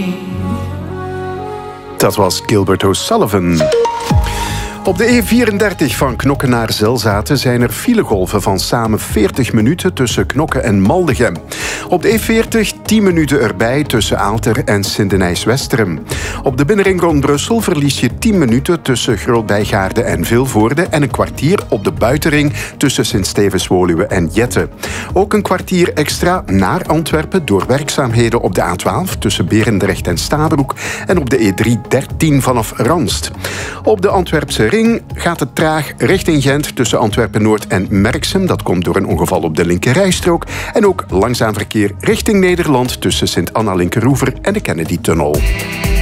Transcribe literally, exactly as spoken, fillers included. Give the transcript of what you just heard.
Dat was Gilbert O'Sullivan. Op de E vierendertig van Knokke naar Zelzaten zijn er filegolven van samen veertig minuten tussen Knokke en Maldegem. Op de E veertig tien minuten erbij tussen Aalter en Sint-Denijs-Westerem. Op de binnenring rond Brussel verlies je tien minuten tussen Groot-Bijgaarde en Vilvoorde en een kwartier op de buitenring tussen Sint-Stevens-Woluwe en Jette. Ook een kwartier extra naar Antwerpen door werkzaamheden op de A twaalf tussen Berendrecht en Stabroek en op de E driehonderddertien vanaf Ranst. Op de Antwerpse ring gaat het traag richting Gent tussen Antwerpen-Noord en Merksem. Dat komt door een ongeval op de linkerrijstrook. En ook langzaam verkeer richting Nederland tussen Sint-Anna-Linkeroever en de Kennedy-tunnel.